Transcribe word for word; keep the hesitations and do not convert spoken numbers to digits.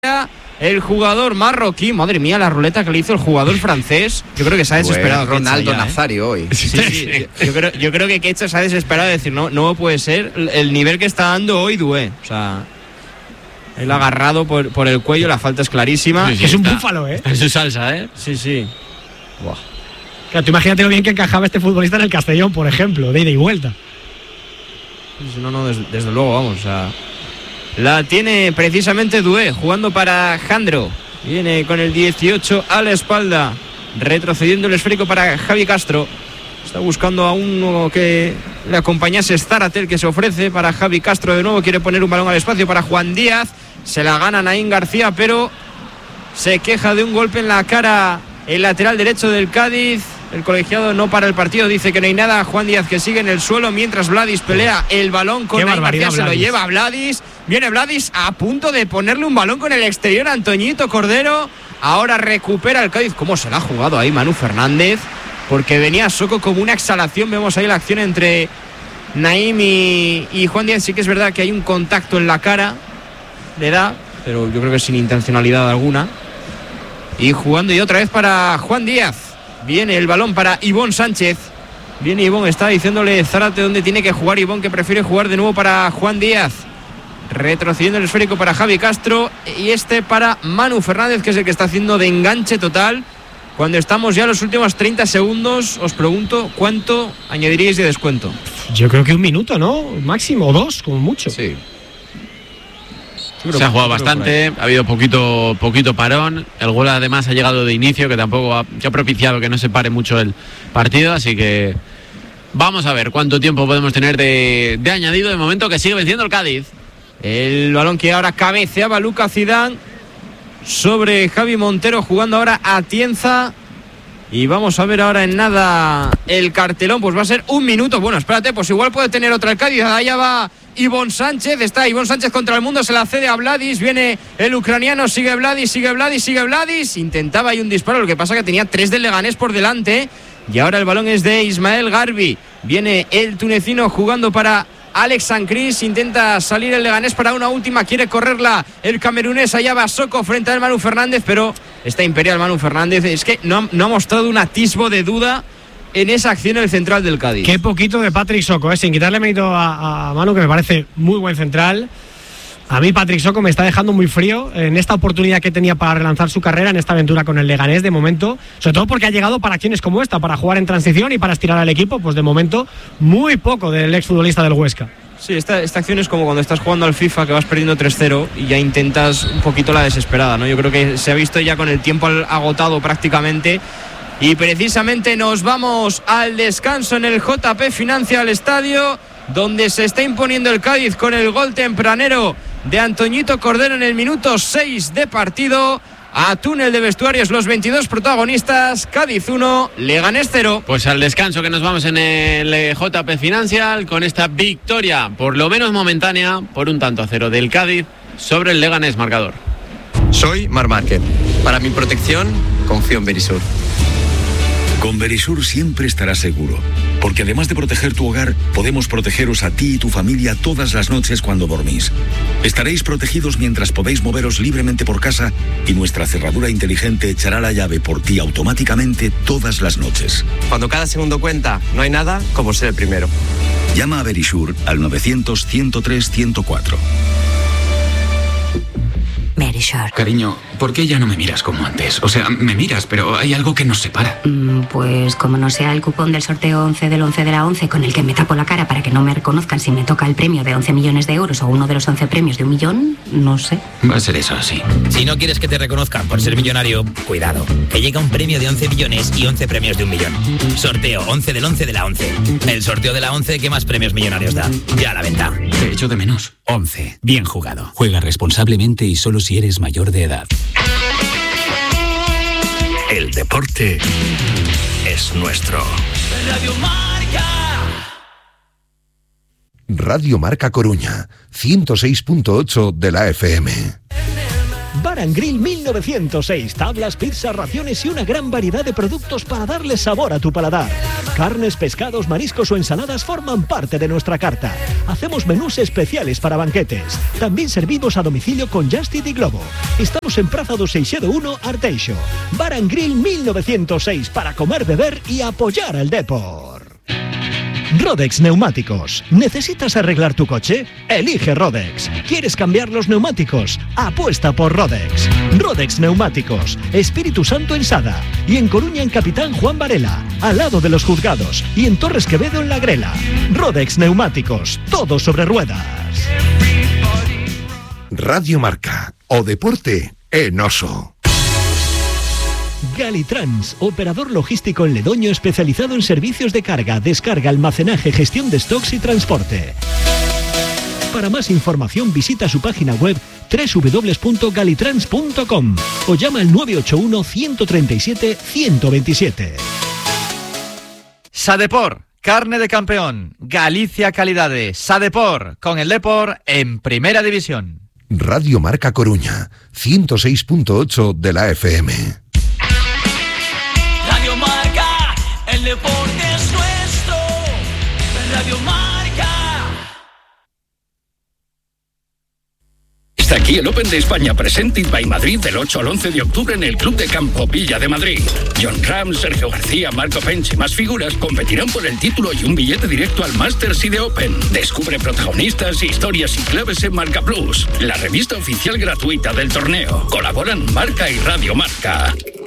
el jugador marroquí. Madre mía, la ruleta que le hizo el jugador francés. Yo creo que se ha desesperado. Pues Ronaldo ya, Nazario ¿eh? hoy. Sí, sí, sí. Yo, creo, yo creo que Kecha se ha desesperado de decir, no, no puede ser el nivel que está dando hoy Doué. O sea, él ha agarrado por, por el cuello, la falta es clarísima. Sí, sí, es un está, búfalo, ¿eh? Es su salsa, ¿eh? Sí, sí. Buah. Claro, tú imagínate lo bien que encajaba este futbolista en el Castellón, por ejemplo, de ida y vuelta. No, no, desde, desde luego, vamos, o sea, la tiene precisamente Doué, jugando para Jandro. Viene con el dieciocho a la espalda, retrocediendo el esférico para Javi Castro. Está buscando a uno que le acompañase. Zárate, el que se ofrece para Javi Castro de nuevo. Quiere poner un balón al espacio para Juan Díaz. Se la gana Naín García, pero se queja de un golpe en la cara el lateral derecho del Cádiz. El colegiado no para el partido, dice que no hay nada. Juan Díaz que sigue en el suelo mientras Vladis pelea el balón con Naín García. Se lo lleva Vladis. Viene Vladis a punto de ponerle un balón con el exterior a Antoñito Cordero. Ahora recupera el Cádiz. ¿Cómo se la ha jugado ahí Manu Fernández? Porque venía Soko como una exhalación. Vemos ahí la acción entre Naim y, y Juan Díaz. Sí que es verdad que hay un contacto en la cara. Le da, pero yo creo que sin intencionalidad alguna. Y jugando y otra vez para Juan Díaz. Viene el balón para Ivón Sánchez. Viene Ivón, está diciéndole Zárate dónde tiene que jugar Ivón, que prefiere jugar de nuevo para Juan Díaz. Retrocediendo el esférico para Javi Castro. Y este para Manu Fernández, que es el que está haciendo de enganche total. Cuando estamos ya en los últimos treinta segundos, os pregunto, ¿cuánto añadiríais de descuento? Yo creo que un minuto, ¿no? Máximo, o dos, como mucho. Sí. Se ha jugado bastante, ha habido poquito poquito parón. El gol además ha llegado de inicio, que tampoco ha, que ha propiciado que no se pare mucho el partido. Así que vamos a ver cuánto tiempo podemos tener de, de añadido. De momento que sigue venciendo el Cádiz. El balón que ahora cabeceaba Lucas Zidane sobre Javi Montero, jugando ahora a Tienza. Y vamos a ver ahora en nada el cartelón. Pues va a ser un minuto. Bueno, espérate, pues igual puede tener otra el Cádiz. Allá va Ivón Sánchez. Está Ivón Sánchez contra el mundo. Se la cede a Vladis. Viene el ucraniano. Sigue Vladis, sigue Vladis, sigue Vladis. Intentaba ahí un disparo. Lo que pasa que tenía tres del Leganés por delante. Y ahora el balón es de Ismael Garbi. Viene el tunecino jugando para Alex Sancris. Intenta salir el Leganés para una última. Quiere correrla el camerunés. Allá va Soko frente al Manu Fernández. Pero está imperial Manu Fernández. Es que no ha, no ha mostrado un atisbo de duda en esa acción el central del Cádiz. Qué poquito de Patrick Soko, ¿eh? Sin quitarle mérito a, a Manu, que me parece muy buen central. A mí Patrick Soko me está dejando muy frío en esta oportunidad que tenía para relanzar su carrera, en esta aventura con el Leganés de momento, sobre todo porque ha llegado para acciones como esta, para jugar en transición y para estirar al equipo. Pues de momento muy poco del exfutbolista del Huesca. Sí, esta, esta acción es como cuando estás jugando al FIFA, que vas perdiendo tres cero y ya intentas un poquito la desesperada, ¿no? Yo creo que se ha visto ya con el tiempo agotado prácticamente. Y precisamente nos vamos al descanso en el J P Financial Estadio, donde se está imponiendo el Cádiz con el gol tempranero de Antoñito Cordero en el minuto seis de partido. A túnel de vestuarios los veintidós protagonistas. Cádiz uno, Leganés cero. Pues al descanso que nos vamos en el J P Financial con esta victoria, por lo menos momentánea, por un tanto a cero del Cádiz sobre el Leganés marcador. Soy Marc Márquez. Para mi protección, confío en Verisur. Con Verisur siempre estarás seguro, porque además de proteger tu hogar, podemos protegeros a ti y tu familia todas las noches cuando dormís. Estaréis protegidos mientras podéis moveros libremente por casa y nuestra cerradura inteligente echará la llave por ti automáticamente todas las noches. Cuando cada segundo cuenta, no hay nada como ser el primero. Llama a Verisur al novecientos, ciento tres, ciento cuatro. Verisur. Cariño, ¿por qué ya no me miras como antes? O sea, me miras, pero hay algo que nos separa. Mm, pues como no sea el cupón del sorteo once del once de la once con el que me tapo la cara para que no me reconozcan si me toca el premio de once millones de euros o uno de los once premios de un millón, no sé. Va a ser eso así. Si no quieres que te reconozcan por ser millonario, cuidado, que llega un premio de once millones y once premios de un millón. Sorteo once del once de la once. El sorteo de la once que más premios millonarios da. Ya a la venta. Te echo de menos. once. Bien jugado. Juega responsablemente y solo si eres mayor de edad. El deporte es nuestro. Radio Marca. Radio Marca Coruña, ciento seis punto ocho de la F M. Bar and Grill mil novecientos seis. Tablas, pizzas, raciones y una gran variedad de productos para darle sabor a tu paladar. Carnes, pescados, mariscos o ensaladas forman parte de nuestra carta. Hacemos menús especiales para banquetes. También servimos a domicilio con Just Eat y Globo. Estamos en Praza do Seixedo uno, Arteixo. Bar and Grill mil novecientos seis para comer, beber y apoyar al Depor. Rodex Neumáticos. ¿Necesitas arreglar tu coche? Elige Rodex. ¿Quieres cambiar los neumáticos? Apuesta por Rodex. Rodex Neumáticos. Espíritu Santo en Sada. Y en Coruña en Capitán Juan Varela. Al lado de los juzgados. Y en Torres Quevedo en La Grela. Rodex Neumáticos. Todo sobre ruedas. Radio Marca. O deporte en Oso. Galitrans, operador logístico en Ledoño especializado en servicios de carga, descarga, almacenaje, gestión de stocks y transporte. Para más información visita su página web doble u doble u doble u punto galitrans punto com o llama al nueve ocho uno, uno tres siete, uno dos siete. Sadepor, carne de campeón, Galicia Calidades, Sadepor, con el Depor en Primera División. Radio Marca Coruña, ciento seis punto ocho de la F M. Radio Marca, el deporte es nuestro. Radio Marca. Está aquí el Open de España Presented by Madrid del ocho al once de octubre en el Club de Campo Villa de Madrid. John Ram, Sergio García, Marco Pence y más figuras competirán por el título y un billete directo al Masters y de Open. Descubre protagonistas, historias y claves en Marca Plus, la revista oficial gratuita del torneo. Colaboran Marca y Radio Marca.